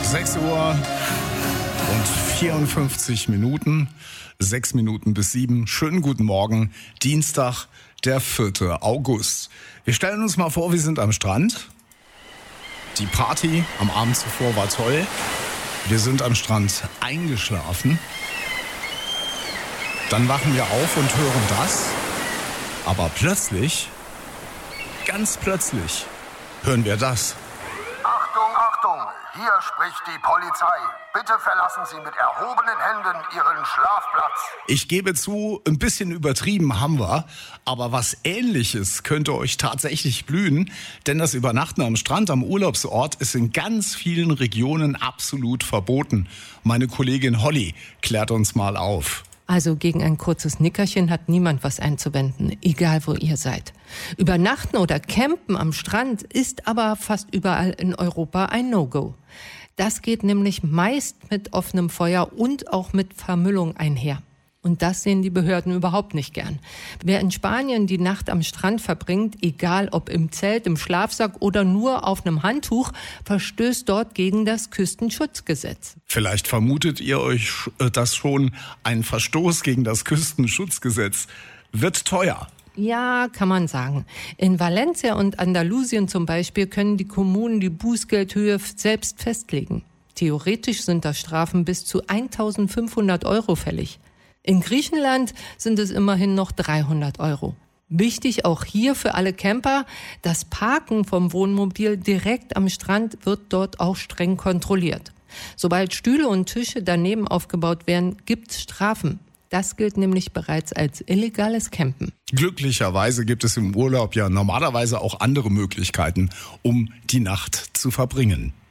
6 Uhr und 54 Minuten, 6 Minuten bis 7. Schönen guten Morgen, Dienstag, der 4. August. Wir stellen uns mal vor, wir sind am Strand. Die Party am Abend zuvor war toll. Wir sind am Strand eingeschlafen. Dann wachen wir auf und hören das. Aber plötzlich, ganz plötzlich, hören wir das. Achtung, Achtung! Hier spricht die Polizei. Bitte verlassen Sie mit erhobenen Händen Ihren Schlafplatz. Ich gebe zu, ein bisschen übertrieben haben wir, aber was Ähnliches könnte euch tatsächlich blühen, denn das Übernachten am Strand am Urlaubsort ist in ganz vielen Regionen absolut verboten. Meine Kollegin Holly klärt uns mal auf. Also gegen ein kurzes Nickerchen hat niemand was einzuwenden, egal wo ihr seid. Übernachten oder campen am Strand ist aber fast überall in Europa ein No-Go. Das geht nämlich meist mit offenem Feuer und auch mit Vermüllung einher. Und das sehen die Behörden überhaupt nicht gern. Wer in Spanien die Nacht am Strand verbringt, egal ob im Zelt, im Schlafsack oder nur auf einem Handtuch, verstößt dort gegen das Küstenschutzgesetz. Vielleicht vermutet ihr euch das schon, ein Verstoß gegen das Küstenschutzgesetz wird teuer. Ja, kann man sagen. In Valencia und Andalusien zum Beispiel können die Kommunen die Bußgeldhöhe selbst festlegen. Theoretisch sind da Strafen bis zu 1.500 € fällig. In Griechenland sind es immerhin noch 300 €. Wichtig auch hier für alle Camper, das Parken vom Wohnmobil direkt am Strand wird dort auch streng kontrolliert. Sobald Stühle und Tische daneben aufgebaut werden, gibt's Strafen. Das gilt nämlich bereits als illegales Campen. Glücklicherweise gibt es im Urlaub ja normalerweise auch andere Möglichkeiten, um die Nacht zu verbringen.